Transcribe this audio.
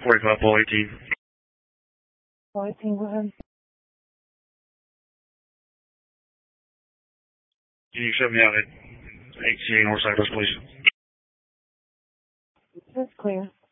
45, Paul 18. Paul 18, go ahead. Can you accept me out at 8 North Cypress, please? That's clear.